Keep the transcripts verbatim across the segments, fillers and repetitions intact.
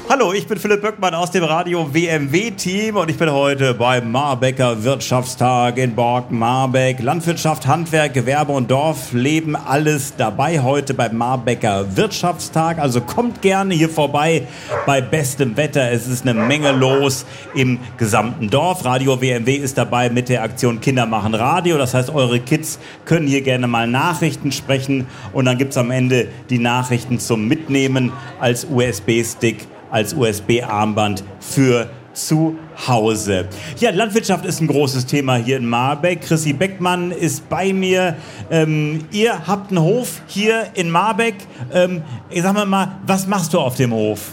Hallo, ich bin Philipp Böckmann aus dem Radio W M W-Team und ich bin heute beim Marbecker Wirtschaftstag in Borken-Marbeck. Landwirtschaft, Handwerk, Gewerbe und Dorfleben, alles dabei heute beim Marbecker Wirtschaftstag. Also kommt gerne hier vorbei bei bestem Wetter. Es ist eine Menge los im gesamten Dorf. Radio W M W ist dabei mit der Aktion Kinder machen Radio. Das heißt, eure Kids können hier gerne mal Nachrichten sprechen und dann gibt es am Ende die Nachrichten zum Mitnehmen als U S B-Stick, als U S B-Armband für zu Hause. Ja, Landwirtschaft ist ein großes Thema hier in Marbeck. Chrissy Beckmann ist bei mir. Ähm, ihr habt einen Hof hier in Marbeck. Ähm, ich sag mal, was machst du auf dem Hof?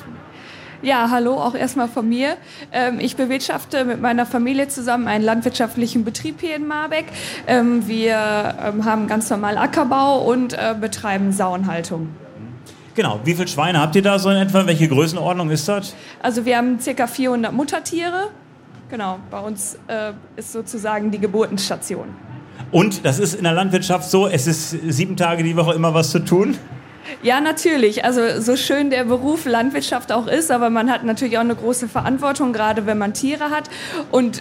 Ja, hallo, auch erstmal von mir. Ähm, ich bewirtschafte mit meiner Familie zusammen einen landwirtschaftlichen Betrieb hier in Marbeck. Ähm, wir ähm, haben ganz normal Ackerbau und äh, betreiben Sauenhaltung. Genau. Wie viele Schweine habt ihr da so in etwa? Welche Größenordnung ist das? Also wir haben ca. vierhundert Muttertiere. Genau, bei uns äh, ist sozusagen die Geburtenstation. Und das ist in der Landwirtschaft so, es ist sieben Tage die Woche immer was zu tun? Ja, natürlich. Also so schön der Beruf Landwirtschaft auch ist, aber man hat natürlich auch eine große Verantwortung, gerade wenn man Tiere hat. Und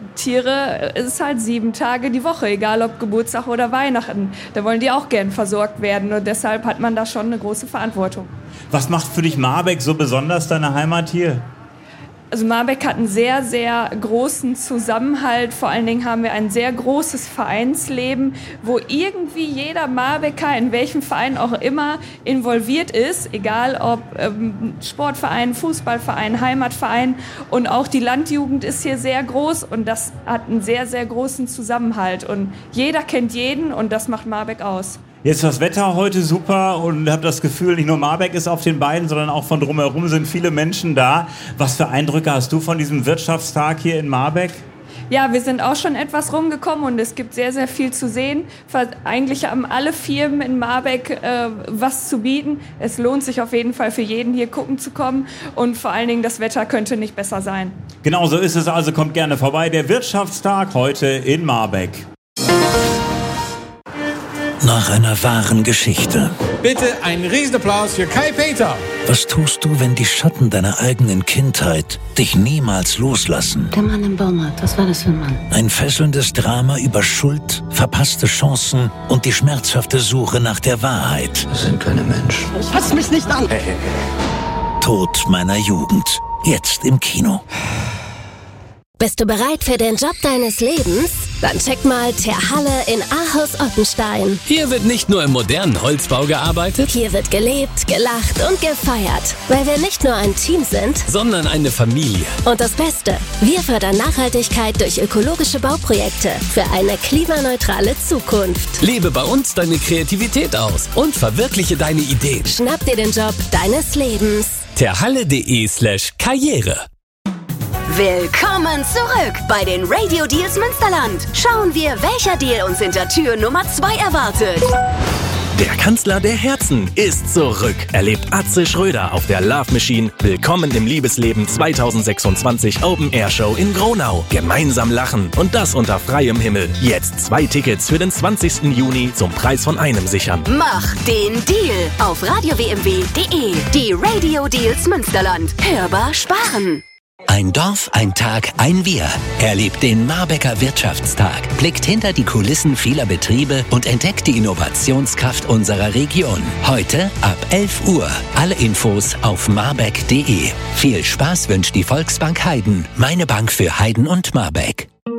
Tiere ist halt sieben Tage die Woche, egal ob Geburtstag oder Weihnachten. Da wollen die auch gern versorgt werden und deshalb hat man da schon eine große Verantwortung. Was macht für dich Marbeck so besonders, deine Heimat hier? Also Marbeck hat einen sehr, sehr großen Zusammenhalt. Vor allen Dingen haben wir ein sehr großes Vereinsleben, wo irgendwie jeder Marbecker, in welchem Verein auch immer, involviert ist. Egal ob ähm, Sportverein, Fußballverein, Heimatverein. Und auch die Landjugend ist hier sehr groß und das hat einen sehr, sehr großen Zusammenhalt. Und jeder kennt jeden und das macht Marbeck aus. Jetzt ist das Wetter heute super und ich habe das Gefühl, nicht nur Marbeck ist auf den Beinen, sondern auch von drumherum sind viele Menschen da. Was für Eindrücke hast du von diesem Wirtschaftstag hier in Marbeck? Ja, wir sind auch schon etwas rumgekommen und es gibt sehr, sehr viel zu sehen. Eigentlich haben alle Firmen in Marbeck äh, was zu bieten. Es lohnt sich auf jeden Fall für jeden hier gucken zu kommen und vor allen Dingen das Wetter könnte nicht besser sein. Genau so ist es, also kommt gerne vorbei. Der Wirtschaftstag heute in Marbeck. Nach einer wahren Geschichte. Bitte einen Riesenapplaus für Kai Peter. Was tust du, wenn die Schatten deiner eigenen Kindheit dich niemals loslassen? Der Mann im Baumarkt, was war das für ein Mann? Ein fesselndes Drama über Schuld, verpasste Chancen und die schmerzhafte Suche nach der Wahrheit. Das sind keine Menschen. Fass mich nicht an! Hey, hey, hey. Tod meiner Jugend. Jetzt im Kino. Bist du bereit für den Job deines Lebens? Dann check mal Terhalle in Ahaus-Ottenstein. Hier wird nicht nur im modernen Holzbau gearbeitet. Hier wird gelebt, gelacht und gefeiert. Weil wir nicht nur ein Team sind, sondern eine Familie. Und das Beste, wir fördern Nachhaltigkeit durch ökologische Bauprojekte für eine klimaneutrale Zukunft. Lebe bei uns deine Kreativität aus und verwirkliche deine Ideen. Schnapp dir den Job deines Lebens. terhalle.de slash Karriere. Willkommen zurück bei den Radio Deals Münsterland. Schauen wir, welcher Deal uns hinter Tür Nummer zwei erwartet. Der Kanzler der Herzen ist zurück. Erlebt Atze Schröder auf der Love Machine. Willkommen im Liebesleben zwanzig sechsundzwanzig Open Air Show in Gronau. Gemeinsam lachen und das unter freiem Himmel. Jetzt zwei Tickets für den zwanzigsten Juni zum Preis von einem sichern. Mach den Deal auf radio w m w punkt de. Die Radio Deals Münsterland. Hörbar sparen. Ein Dorf, ein Tag, ein Wir. Erlebt den Marbecker Wirtschaftstag. Blickt hinter die Kulissen vieler Betriebe und entdeckt die Innovationskraft unserer Region. Heute ab elf Uhr. Alle Infos auf marbeck punkt de. Viel Spaß wünscht die Volksbank Heiden. Meine Bank für Heiden und Marbeck.